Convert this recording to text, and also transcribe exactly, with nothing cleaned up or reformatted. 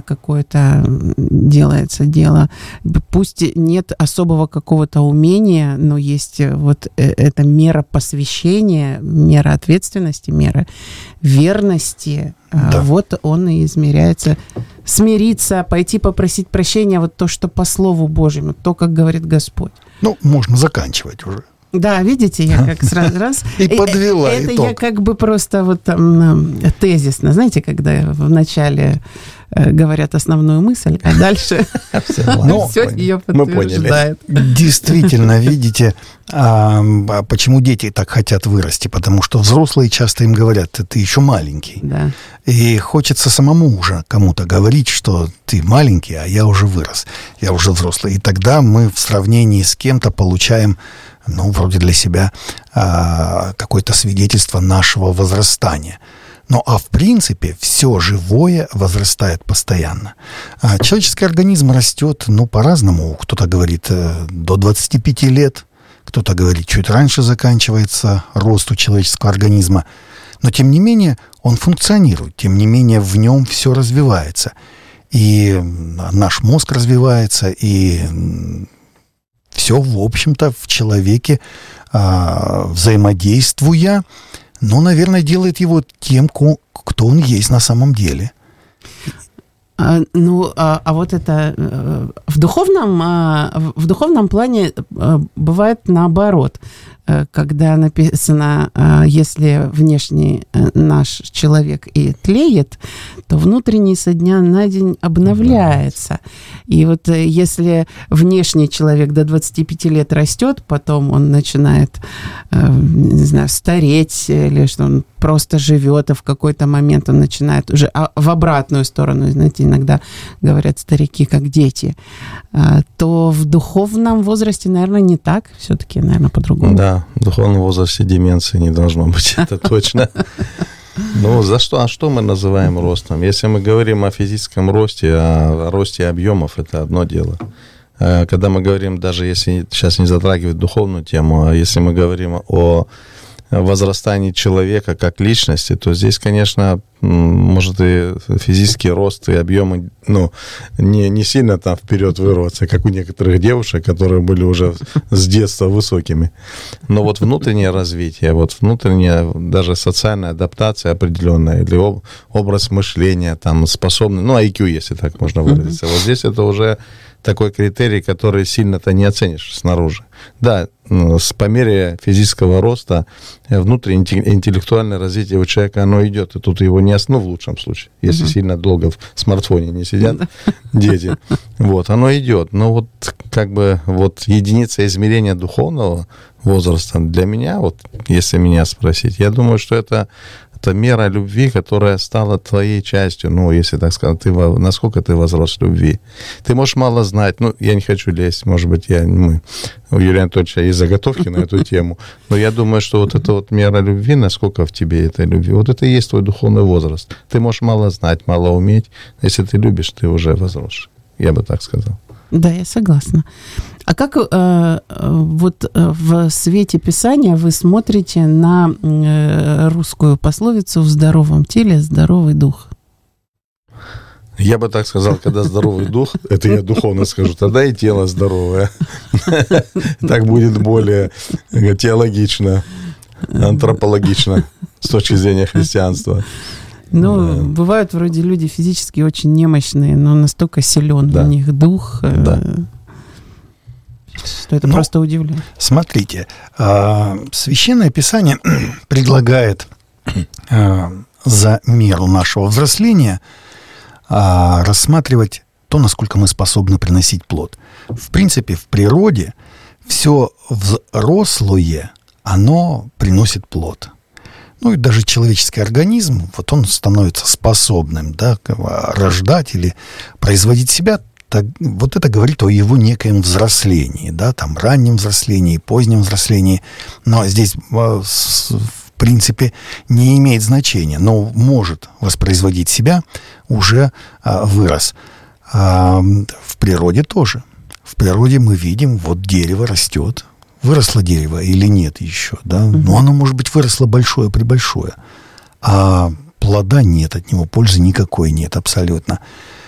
какое-то делается дело. Пусть нет особого какого-то умения, но есть вот эта мера посвящения, мера ответственности, мера верности. Да. Вот он и измеряется. Смириться, пойти попросить прощения, вот то, что по Слову Божьему, то, как говорит Господь. Ну, можно заканчивать уже. Да, видите, я как сразу раз... И подвела это итог. Я как бы просто вот там тезисно, знаете, когда в начале говорят основную мысль, а дальше все ее подтверждает. Действительно, видите, почему дети так хотят вырасти? Потому что взрослые часто им говорят: ты еще маленький. Да. И хочется самому уже кому-то говорить, что ты маленький, а я уже вырос, я уже взрослый. И тогда мы в сравнении с кем-то получаем, ну, вроде для себя а, какое-то свидетельство нашего возрастания. Ну, а в принципе, все живое возрастает постоянно. А человеческий организм растет, ну, по-разному. Кто-то говорит до двадцати пяти лет, кто-то говорит, чуть раньше заканчивается рост у человеческого организма. Но, тем не менее, он функционирует, тем не менее, в нем все развивается. И наш мозг развивается, и все, в общем-то, в человеке а, взаимодействуя, ну, наверное, делает его тем, кто он есть на самом деле. А, ну, а, а вот это в духовном, а, в духовном плане а, бывает наоборот. Когда написано, если внешний наш человек и тлеет, то внутренний со дня на день обновляется. И вот если внешний человек до двадцати пяти лет растет, потом он начинает, не знаю, стареть, или что он просто живет, и в какой-то момент он начинает уже в обратную сторону, знаете, иногда говорят старики как дети, то в духовном возрасте, наверное, не так, все-таки, наверное, по-другому. Да, в духовном возрасте деменции не должно быть, это точно. Ну, за что, а что мы называем ростом? Если мы говорим о физическом росте, о росте объемов, это одно дело. Когда мы говорим, даже если сейчас не затрагивать духовную тему, а если мы говорим о возрастании человека как личности, то здесь, конечно, может и физический рост, и объемы, ну, не, не сильно там вперед вырваться, как у некоторых девушек, которые были уже с детства высокими. Но вот внутреннее развитие, вот внутренняя, даже социальная адаптация определенная, или образ мышления, там, способный, ну, ай кью, если так можно выразиться. Вот здесь это уже такой критерий, который сильно-то не оценишь снаружи. Да, по мере физического роста внутреннее интеллектуальное развитие у человека, оно идет, и тут его не основ, ну, в лучшем случае, если uh-huh. сильно долго в смартфоне не сидят дети. Вот, оно идет. Но вот как бы вот единица измерения духовного возраста для меня, вот если меня спросить, я думаю, что это это мера любви, которая стала твоей частью. Ну, если так сказать, ты, насколько ты возрос в любви. Ты можешь мало знать. Ну, я не хочу лезть. Может быть, я, мы, у Юрия Анатольевича есть заготовки на эту тему. Но я думаю, что вот эта вот мера любви, насколько в тебе этой любви, вот это и есть твой духовный возраст. Ты можешь мало знать, мало уметь. Если ты любишь, ты уже возросший. Я бы так сказал. Да, я согласна. А как э, вот в свете Писания вы смотрите на э, русскую пословицу «в здоровом теле здоровый дух»? Я бы так сказал, когда здоровый дух, это я духовно скажу, тогда и тело здоровое. Так будет более теологично, антропологично с точки зрения христианства. Ну, да. Бывают вроде люди физически очень немощные, но настолько силен да. у них дух, да. что это ну, просто удивляет. Смотрите, Священное Писание предлагает за меру нашего взросления рассматривать то, насколько мы способны приносить плод. В принципе, в природе все взрослое, оно приносит плод. Ну и даже человеческий организм, вот он становится способным, да, рождать или производить себя. Так, вот это говорит о его некоем взрослении, да, там раннем взрослении, позднем взрослении. Но здесь, в принципе, не имеет значения, но может воспроизводить себя, уже а, вырос. А, в природе тоже. В природе мы видим, вот дерево растет. Выросло дерево или нет еще, да? Mm-hmm. Но оно, может быть, выросло большое-пребольшое. А плода нет от него, пользы никакой нет абсолютно.